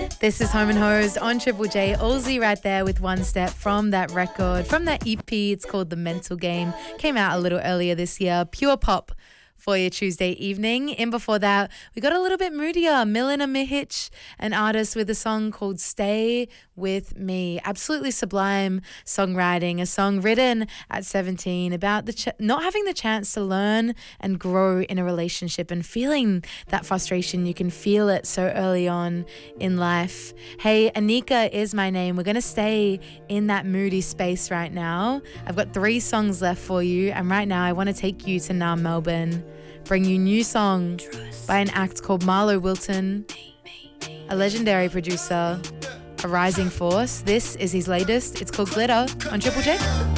This is Home and Hosed on Triple J. Halsey right there with One Step from that record, from that EP. It's called The Mental Game. Came out a little earlier this year. Pure pop for your Tuesday evening. And before that, we got a little bit moodier. Milena Mihic, an artist with a song called Stay With Me. Absolutely sublime songwriting. A song written at 17 about the not having the chance to learn and grow in a relationship and feeling that frustration. You can feel it so early on in life. Hey, Anika is my name. We're going to stay in that moody space right now. I've got 3 songs left for you. And right now I want to take you to Nam Melbourne. Bring you new song by an act called Marlo Wilton, a legendary producer, a rising force. This is his latest. It's called Glitter on Triple J.